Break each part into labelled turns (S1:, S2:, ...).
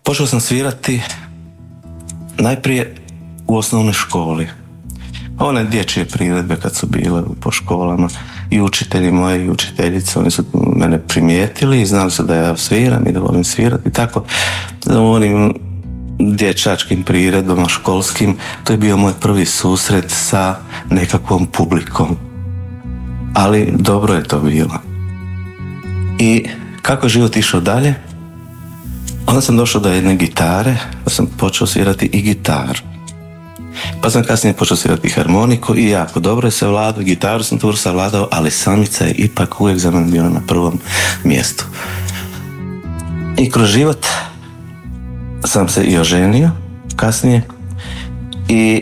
S1: Počeo sam svirati najprije u osnovnoj školi. One dječje priredbe kad su bile po školama i učitelji moji i učiteljice, oni su mene primijetili i znali su da ja sviram i da volim svirati i tako. U onim dječačkim priredbama školskim, to je bio moj prvi susret sa nekakvom publikom. Ali dobro je to bilo. I kako je život išao dalje? Onda sam došao do jedne gitare, pa sam počeo svirati i gitaru. Pa sam kasnije počeo svirati harmoniku i jako dobro je se vladao, gitaru sam tu savladao, ali samica je ipak uvijek za mene bila na prvom mjestu. I kroz život sam se i oženio kasnije i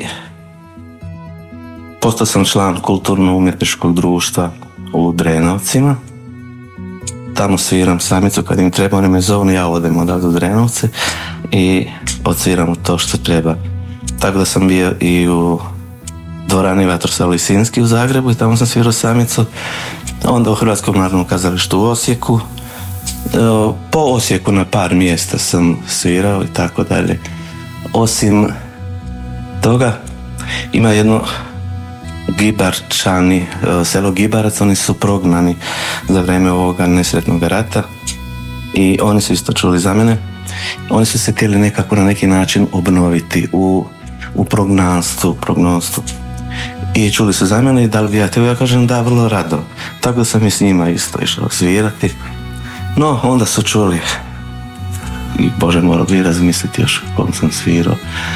S1: postao sam član kulturno-umjetničkog društva u Drenovcima. Tamo sviram samicu kad im treba, oni me zovu, ja odem odavde u Drenovce i odsviram to što treba. Tako da sam bio i u dvorani Vatroslav Lisinski u Zagrebu i tamo sam svirao samicu. Onda u Hrvatskom narodnom kazalištu u Osijeku. Po Osijeku na par mjesta sam svirao i tako dalje. Osim toga ima jedno Gibarčani, selo Gibarac, oni su prognani za vrijeme ovoga nesretnog rata i oni su isto čuli za mene. Oni su se htjeli nekako na neki način obnoviti u prognanstvu. I čuli su za mene i da li bi ja htio, ja kažem da, vrlo rado. Tako da sam i s njima isto išao svirati. No, onda su čuli i Bože, morao bi razmisliti još kom sam svirao.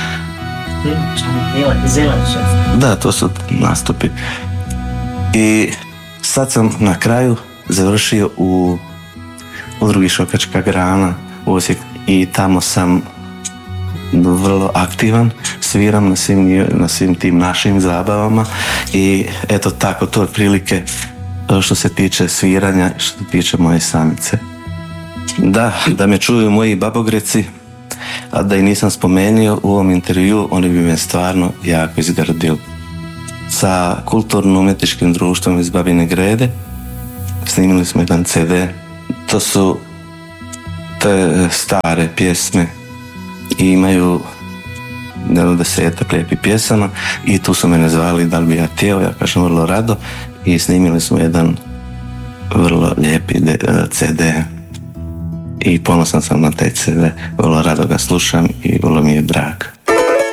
S1: Da, to su nastupi. I sad sam na kraju završio u udrugi Šokačka grana u Osijek i tamo sam vrlo aktivan, sviram na svim tim našim zabavama i eto tako, to je prilike što se tiče sviranja, što se tiče moje samice. Da me čuju moji babogreci, a da i nisam spomenuo u ovom intervju, oni bi me stvarno jako izgrdili. Sa kulturno-umjetničkim društvom iz Babine Grede snimili smo jedan CD. To su te stare pjesme i imaju 10 lijepih pjesama i tu su mene zvali da li bi ja htio, ja kažem vrlo rado i snimili smo jedan vrlo lijepi CD i ponosan sam na taj CD, vrlo rado ga slušam i vrlo mi je drag.